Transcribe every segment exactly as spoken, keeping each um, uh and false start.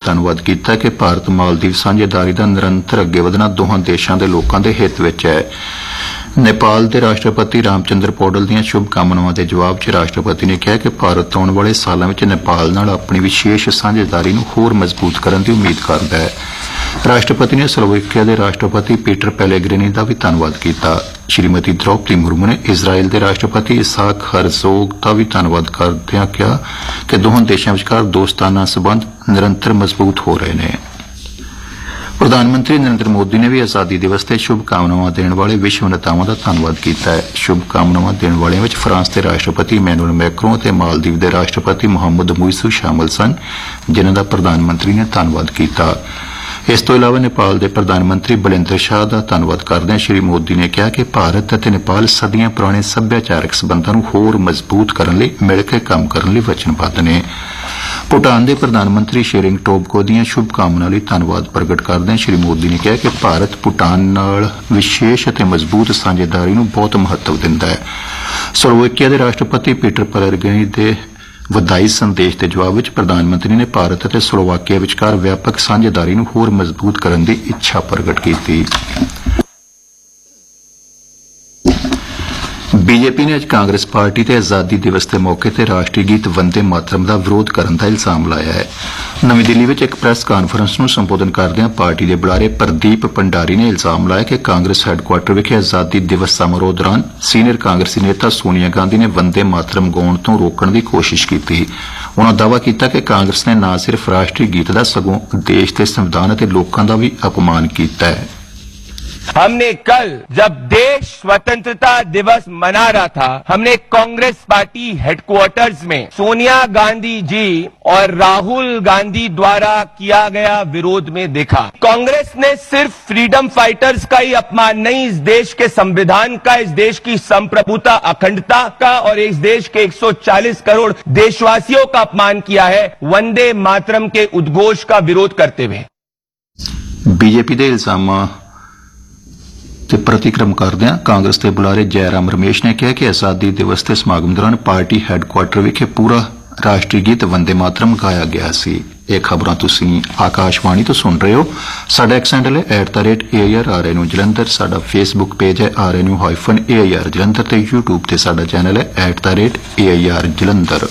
ਧੰਨਵਾਦ ਕੀਤਾ ਕਿ ਭਾਰਤ ਮਾਲਦੀਵ ਸਾਂਝੇਦਾਰੀ ਦਾ ਨਿਰੰਤਰ ਅੱਗੇ ਵਧਣਾ ਦੋਹਾਂ ਦੇਸ਼ਾਂ ਦੇ ਲੋਕਾਂ ਦੇ ਹਿੱਤ ਵਿੱਚ ਹੈ। ਨੇਪਾਲ ਦੇ ਰਾਸ਼ਟਰਪਤੀ ਰਾਮਚੰਦਰ ਪੌਡਲ ਦੀਆਂ ਸ਼ੁਭ ਕਾਮਨਾਵਾਂ ਦੇ ਜਵਾਬ 'ਚ ਰਾਸ਼ਟਰਪਤੀ ਨੇ ਕਿਹਾ ਕਿ ਭਾਰਤ ਆਉਣ ਵਾਲੇ ਸਾਲਾਂ ਵਿੱਚ ਨੇਪਾਲ ਨਾਲ ਆਪਣੀ ਵਿਸ਼ੇਸ਼ ਸਾਂਝੇਦਾਰੀ ਨੂੰ ਹੋਰ ਮਜ਼ਬੂਤ ਕਰਨ ਦੀ ਉਮੀਦ ਕਰਦਾ ਹੈ। ਰਾਸ਼ਟਰਪਤੀ ਨੇ ਸਲੋਵੇਕੀਆ ਦੇ ਰਾਸ਼ਟਰਪਤੀ ਪੀਟਰ ਪੈਲੇਗ੍ਰਿਨੀ ਦਾ ਵੀ ਧੰਨਵਾਦ ਕੀਤਾ। ਸ਼੍ਰੀਮਤੀ ਦ੍ਰੌਪਦੀ ਮੁਰਮੂ ਨੇ ਇਜ਼ਰਾਈਲ ਦੇ ਰਾਸ਼ਟਰਪਤੀ ਇਸਾਕ ਹਰਜ਼ੋਗ ਦਾ ਵੀ ਧੰਨਵਾਦ ਕਰਦਿਆਂ ਕਿਹਾ ਕਿ ਦੋਹਾਂ ਦੇਸ਼ਾਂ ਵਿਚਕਾਰ ਦੋਸਤਾਨਾ ਸਬੰਧ ਨਿਰੰਤਰ ਮਜ਼ਬੂਤ ਹੋ ਰਹੇ ਨੇ। ਪ੍ਰਧਾਨ ਮੰਤਰੀ ਨਰਿੰਦਰ ਮੋਦੀ ਨੇ ਵੀ ਆਜ਼ਾਦੀ ਦਿਵਸ ਤੇ ਸ਼ੁਭ ਕਾਮਨਾਵਾਂ ਦੇਣ ਵਾਲੇ ਵਿਸ਼ਵ ਨੇਤਾਵਾਂ ਦਾ ਧੰਨਵਾਦ ਕੀਤਾ ਹੈ। ਸ਼ੁਭ ਕਾਮਨਾਵਾਂ ਦੇਣ ਵਾਲਿਆਂ ਵਿੱਚ ਫਰਾਂਸ ਦੇ ਰਾਸ਼ਟਰਪਤੀ ਇਮੈਨੂਅਲ ਮੈਕਰੋਂ ਅਤੇ ਮਾਲਦੀਵ ਦੇ ਰਾਸ਼ਟਰਪਤੀ ਮੁਹੰਮਦ ਮੁਇਸੂ ਸ਼ਾਮਲ ਸਨ, ਜਿਨ੍ਹਾਂ ਦਾ ਪ੍ਰਧਾਨ ਮੰਤਰੀ ਨੇ ਧੰਨਵਾਦ ਕੀਤਾ। ਇਸ ਤੋਂ ਇਲਾਵਾ ਨੇਪਾਲ ਦੇ ਪ੍ਰਧਾਨ ਮੰਤਰੀ ਬਲਿੰਦਰ ਸ਼ਾਹ ਦਾ ਧੰਨਵਾਦ ਕਰਦਿਆਂ ਸ਼੍ਰੀ ਮੋਦੀ ਨੇ ਕਿਹਾ ਕਿ ਭਾਰਤ ਅਤੇ ਨੇਪਾਲ ਸਦੀਆਂ ਪੁਰਾਣੇ ਸੱਭਿਆਚਾਰਕ ਸਬੰਧਾਂ ਨੂੰ ਹੋਰ ਮਜ਼ਬੂਤ ਕਰਨ ਲਈ ਮਿਲ ਕੇ ਕੰਮ ਕਰਨ ਲਈ ਵਚਨਬੱਧ ਨੇ। ਭੂਟਾਨ ਦੇ ਪ੍ਰਧਾਨ ਮੰਤਰੀ ਸ਼ੇਰਿੰਗ ਟੋਬਗੋ ਦੀਆਂ ਸ਼ੁਭ ਕਾਮਨਾਵਾਂ ਲਈ ਧੰਨਵਾਦ ਪ੍ਰਗਟ ਕਰਦਿਆਂ ਸ਼੍ਰੀ ਮੋਦੀ ਨੇ ਕਿਹਾ ਕਿ ਭਾਰਤ ਭੂਟਾਨ ਨਾਲ ਵਿਸ਼ੇਸ਼ ਅਤੇ ਮਜ਼ਬੂਤ ਸਾਂਝੇਦਾਰੀ ਨੂੰ ਬਹੁਤ ਮਹੱਤਵ ਦਿੰਦਾ ਹੈ। ਸਲੋਵੇਕੀਆ ਦੇ ਰਾਸ਼ਟਰਪਤੀ ਪੀਟਰ ਪੈਲੇਗ੍ਰਿਨੀ ਦੇ ਵਧਾਈ ਸੰਦੇਸ਼ ਦੇ ਜਵਾਬ ਵਿੱਚ ਪ੍ਰਧਾਨ ਮੰਤਰੀ ਨੇ ਭਾਰਤ ਅਤੇ ਸਲੋਵਾਕੀਆ ਵਿਚਕਾਰ ਵਿਆਪਕ ਸਾਂਝੇਦਾਰੀ ਨੂੰ ਹੋਰ ਮਜ਼ਬੂਤ ਕਰਨ ਦੀ ਇੱਛਾ ਪ੍ਰਗਟ ਕੀਤੀ। ਬੀਜੇਪੀ ਨੇ ਅੱਜ ਕਾਂਗਰਸ ਪਾਰਟੀ ਤੇ ਆਜ਼ਾਦੀ ਦਿਵਸ ਦੇ ਮੌਕੇ ਤੇ ਰਾਸ਼ਟਰੀ ਗੀਤ ਵੰਦੇ ਮਾਤਰਮ ਦਾ ਵਿਰੋਧ ਕਰਨ ਦਾ ਇਲਜ਼ਾਮ ਲਾਇਆ ਹੈ। ਨਵੀਂ ਦਿੱਲੀ ਵਿੱਚ ਇੱਕ ਪ੍ਰੈਸ ਕਾਨਫਰੰਸ ਨੂੰ ਸੰਬੋਧਨ ਕਰਦਿਆਂ ਪਾਰਟੀ ਦੇ ਬੁਲਾਰੇ ਪ੍ਰਦੀਪ ਭੰਡਾਰੀ ਨੇ ਇਲਜ਼ਾਮ ਲਾਇਆ ਕਿ ਕਾਂਗਰਸ ਹੈੱਡਕੁਆਰਟਰ ਵਿਖੇ ਆਜ਼ਾਦੀ ਦਿਵਸ ਸਮਾਰੋਹ ਦੌਰਾਨ ਸੀਨੀਅਰ ਕਾਂਗਰਸੀ ਨੇਤਾ ਸੋਨੀਆ ਗਾਂਧੀ ਨੇ ਵੰਦੇ ਮਾਤਰਮ ਗਾਉਣ ਤੋਂ ਰੋਕਣ ਦੀ ਕੋਸ਼ਿਸ਼ ਕੀਤੀ। ਉਨ੍ਹਾਂ ਦਾਅਵਾ ਕੀਤਾ ਕਿ ਕਾਂਗਰਸ ਨੇ ਨਾ ਸਿਰਫ ਰਾਸ਼ਟਰੀ ਗੀਤ ਦਾ ਸਗੋਂ ਦੇਸ਼ ਦੇ ਸੰਵਿਧਾਨ ਅਤੇ ਲੋਕਾਂ ਦਾ ਵੀ ਅਪਮਾਨ ਕੀਤਾ ਹੈ। हमने कल जब देश स्वतंत्रता दिवस मना रहा था, हमने कांग्रेस पार्टी हेडक्वार्टर्स में सोनिया गांधी जी और राहुल गांधी द्वारा किया गया विरोध में देखा। कांग्रेस ने सिर्फ फ्रीडम फाइटर्स का ही अपमान नहीं, इस देश के संविधान का, इस देश की संप्रभुता अखंडता का और इस देश के एक सौ चालीस करोड़ देशवासियों का अपमान किया है वंदे मातरम के उद्घोष का विरोध करते हुए। बीजेपी के इल्जाम ਤੇ ਪ੍ਰਤੀਕਰਮ ਕਰਦਿਆਂ ਕਾਂਗਰਸ ਦੇ ਬੁਲਾਰੇ ਜੈਰਾਮ ਰਮੇਸ਼ ਨੇ ਕਿਹਾ ਕਿ ਆਜ਼ਾਦੀ ਦਿਵਸ ਦੇ ਸਮਾਗਮ ਦੌਰਾਨ ਪਾਰਟੀ ਹੈੱਡਕੁਆਰਟਰ ਵਿਖੇ ਪੂਰਾ ਰਾਸ਼ਟਰੀ ਗੀਤ ਵੰਦੇ ਮਾਤਰਮ ਗਾਇਆ ਗਿਆ ਸੀ। ਇਹ ਖਬਰਾਂ ਤੁਸੀਂ ਆਕਾਸ਼ਵਾਣੀ ਤੋਂ ਸੁਣ ਰਹੇ ਹੋ। ਸਾਡਾ ਐਕਸ ਹੈਂਡਲ ਹੈ at the rate A I R R N U Jalandhar. ਸਾਡਾ ਫੇਸਬੁੱਕ ਪੇਜ ਹੈ R N U hyphen A I R Jalandhar ਤੇ ਯੂਟਿਊਬ ਤੇ ਸਾਡਾ ਚੈਨਲ ਹੈ at the rate A I R Jalandhar.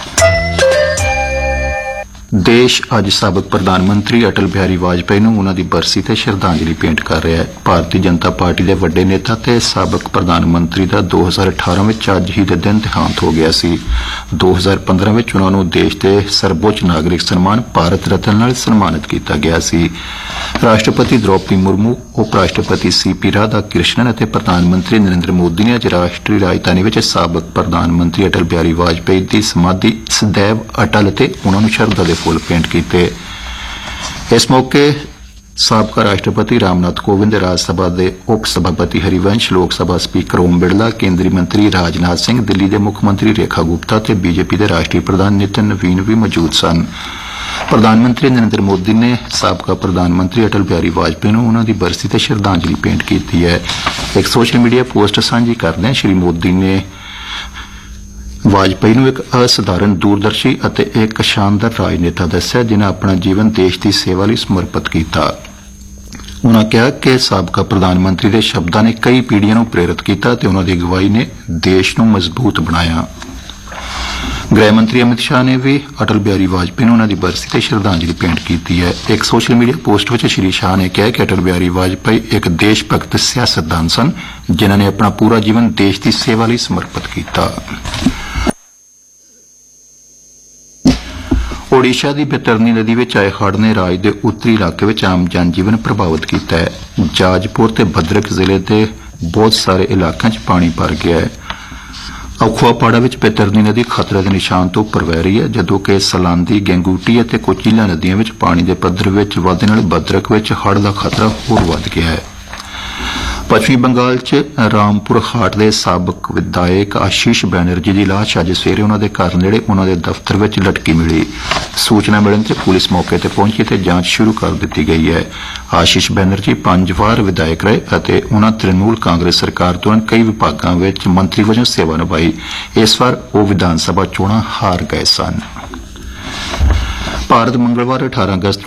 ਦੇਸ਼ ਅੱਜ ਸਾਬਕ ਪ੍ਰਧਾਨ ਮੰਤਰੀ ਅਟਲ ਬਿਹਾਰੀ ਵਾਜਪੇਈ ਨੂੰ ਉਨ੍ਹਾਂ ਦੀ ਬਰਸੀ ਤੇ ਸ਼ਰਧਾਂਜਲੀ ਭੇਂਟ ਕਰ ਰਿਹਾ ਹੈ। ਭਾਰਤੀ ਜਨਤਾ ਪਾਰਟੀ ਦੇ ਵੱਡੇ ਨੇਤਾ ਤੇ ਸਾਬਕ ਪ੍ਰਧਾਨ ਮੰਤਰੀ ਦਾ ਦੋ ਹਜ਼ਾਰ ਅਠਾਰਾਂ ਵਿੱਚ ਅੱਜ ਹੀ ਦੇ ਦਿਨ ਦੇਹਾਂਤ ਹੋ ਗਿਆ ਸੀ। ਦੋ ਹਜ਼ਾਰ ਪੰਦਰਾਂ ਵਿੱਚ ਉਨ੍ਹਾਂ ਨੂੰ ਦੇਸ਼ ਦੇ ਸਰਵਉੱਚ ਨਾਗਰਿਕ ਸਨਮਾਨ ਭਾਰਤ ਰਤਨ ਨਾਲ ਸਨਮਾਨਿਤ ਕੀਤਾ ਗਿਆ ਸੀ। ਰਾਸ਼ਟਰਪਤੀ ਦ੍ਰੌਪਦੀ ਮੁਰਮੂ, ਉਪ ਰਾਸ਼ਟਰਪਤੀ ਸੀ ਪੀ ਰਾਧਾ ਕ੍ਰਿਸ਼ਨਨ ਅਤੇ ਪ੍ਰਧਾਨ ਮੰਤਰੀ ਨਰਿੰਦਰ ਮੋਦੀ ਨੇ ਅੱਜ ਰਾਸ਼ਟਰੀ ਰਾਜਧਾਨੀ ਵਿੱਚ ਸਾਬਕ ਪ੍ਰਧਾਨ ਮੰਤਰੀ ਅਟਲ ਬਿਹਾਰੀ ਵਾਜਪੇਈ ਦੀ ਸਮਾਧੀ ਸਦੈਵ ਅਟਲ ਤੇ ਉਨ੍ਹਾਂ ਨੂੰ ਸ਼ਰਧਾ ਦੇ ਫੁੱਲ ਭੇਂਟ ਕੀਤੇ। ਇਸ ਮੌਕੇ ਸਾਬਕਾ ਰਾਸ਼ਟਰਪਤੀ ਰਾਮਨਾਥ ਕੋਵਿੰਦ, ਰਾਜ ਸਭਾ ਦੇ ਉਪ ਸਭਾਪਤੀ ਹਰੀਵੰਸ਼, ਲੋਕ ਸਭਾ ਸਪੀਕਰ ਓਮ ਬਿਰਲਾ, ਕੇਂਦਰੀ ਮੰਤਰੀ ਰਾਜਨਾਥ ਸਿੰਘ, ਦਿੱਲੀ ਦੇ ਮੁੱਖ ਮੰਤਰੀ ਰੇਖਾ ਗੁਪਤਾ ਤੇ ਬੀਜੇਪੀ ਦੇ ਰਾਸ਼ਟਰੀ ਪ੍ਰਧਾਨ ਨਿਤਿਨ ਨਵੀਨ ਵੀ ਮੌਜੂਦ ਸਨ। ਪ੍ਰਧਾਨ ਮੰਤਰੀ ਨਰਿੰਦਰ ਮੋਦੀ ਨੇ ਸਾਬਕਾ ਪ੍ਰਧਾਨ ਮੰਤਰੀ ਅਟਲ ਬਿਹਾਰੀ ਵਾਜਪੇਈ ਨੂੰ ਉਨ੍ਹਾਂ ਦੀ ਬਰਸੀ ਤੇ ਸ਼ਰਧਾਂਜਲੀ ਭੇਂਟ ਕੀਤੀ ਹੈ। ਇੱਕ ਸੋਸ਼ਲ ਮੀਡੀਆ ਪੋਸਟ ਸਾਂਝੀ ਕਰਦਿਆਂ ਸ਼੍ਰੀ ਮੋਦੀ ਨੇ ਵਾਜਪੇਈ ਨੂੰ ਇੱਕ ਅਸਧਾਰਨ ਦੂਰਦਰਸ਼ੀ ਅਤੇ ਇੱਕ ਸ਼ਾਨਦਾਰ ਰਾਜਨੇਤਾ ਦੱਸਿਆ, ਜਿਨ੍ਹਾਂ ਆਪਣਾ ਜੀਵਨ ਦੇਸ਼ ਦੀ ਸੇਵਾ ਲਈ ਸਮਰਪਿਤ ਕੀਤਾ। ਉਨ੍ਹਾਂ ਕਿਹਾ ਕਿ ਸਾਬਕਾ ਪ੍ਰਧਾਨ ਮੰਤਰੀ ਦੇ ਸ਼ਬਦਾਂ ਨੇ ਕਈ ਪੀੜ੍ਹੀਆਂ ਨੂੰ ਪ੍ਰੇਰਿਤ ਕੀਤਾ ਤੇ ਉਨ੍ਹਾਂ ਦੀ ਅਗਵਾਈ ਨੇ ਦੇਸ਼ ਨੂੰ ਮਜ਼ਬੂਤ ਬਣਾਇਆ। ਗ੍ਰਹਿ ਮੰਤਰੀ ਅਮਿਤ ਸ਼ਾਹ ਨੇ ਵੀ ਅਟਲ ਬਿਹਾਰੀ ਵਾਜਪੇਈ ਨੂੰ ਉਨ੍ਹਾਂ ਦੀ ਬਰਸੀ ਤੇ ਸ਼ਰਧਾਂਜਲੀ ਭੇਂਟ ਕੀਤੀ ਹੈ। ਇੱਕ ਸੋਸ਼ਲ ਮੀਡੀਆ ਪੋਸਟ ਵਿੱਚ ਸ਼੍ਰੀ ਸ਼ਾਹ ਨੇ ਕਿਹਾ ਕਿ ਅਟਲ ਬਿਹਾਰੀ ਵਾਜਪੇਈ ਇੱਕ ਦੇਸ਼ ਭਗਤ ਸਿਆਸਤਦਾਨ ਸਨ, ਜਿਨ੍ਹਾਂ ਨੇ ਆਪਣਾ ਪੂਰਾ ਜੀਵਨ ਦੇਸ਼ ਦੀ ਸੇਵਾ ਲਈ ਸਮਰਪਿਤ ਕੀਤਾ। ओडिशा की बैतरनी नदी में आए हड़ ने राज के उत्तरी इलाके में आम जनजीवन प्रभावित किया है। जाजपुर ते भद्रक जिले के बहुत सारे इलाकों च पानी भर गया है। अखुआपाड़ा में बैतरनी नदी खतरे के निशान तो उपर वह रही है, जदों कि सलांदी, गंगूटी और कोचिला नदियों में पानी के पद्धर में वाधे नाल भद्रक में हड़ का खतरा होर वध गया है। पश्चिमी बंगाल च रामपुर हाट के साबक विधायक आशीष बैनर्जी की लाश अज सवेरे उन्होंने घर नेड़े उन्होंने दफ्तर में लटकी मिली। सूचना मिलने से पुलिस मौके पर पहुंची तो जांच शुरू कर दी गई है। आशीष बैनर्जी पांच वार विधायक रहे और उन्होंने तृणमूल कांग्रेस सरकार दौरान कई विभागों में मंत्री वजों सेवा निभाई। इस बार वो विधान सभा चोणां हार गए सन। भारत मंगलवार अठारह अगस्त